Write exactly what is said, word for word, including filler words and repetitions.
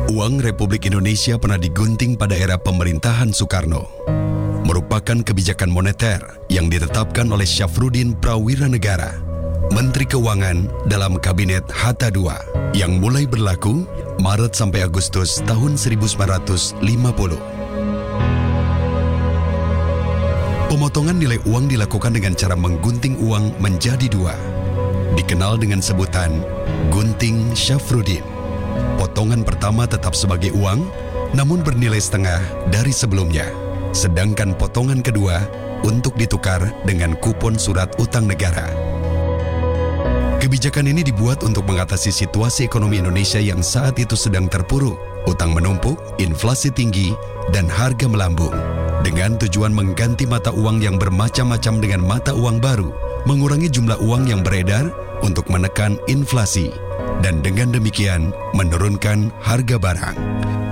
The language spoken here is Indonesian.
Uang Republik Indonesia pernah digunting pada era pemerintahan Soekarno. Merupakan kebijakan moneter yang ditetapkan oleh Syafruddin Prawiranegara, Menteri Keuangan dalam Kabinet Hatta dua, yang mulai berlaku Maret sampai Agustus tahun seribu sembilan ratus lima puluh. Pemotongan nilai uang dilakukan dengan cara menggunting uang menjadi dua, dikenal dengan sebutan gunting Syafruddin. Potongan pertama tetap sebagai uang, namun bernilai setengah dari sebelumnya. Sedangkan potongan kedua untuk ditukar dengan kupon surat utang negara. Kebijakan ini dibuat untuk mengatasi situasi ekonomi Indonesia yang saat itu sedang terpuruk, utang menumpuk, inflasi tinggi, dan harga melambung. Dengan tujuan mengganti mata uang yang bermacam-macam dengan mata uang baru, mengurangi jumlah uang yang beredar untuk menekan inflasi, dan dengan demikian menurunkan harga barang.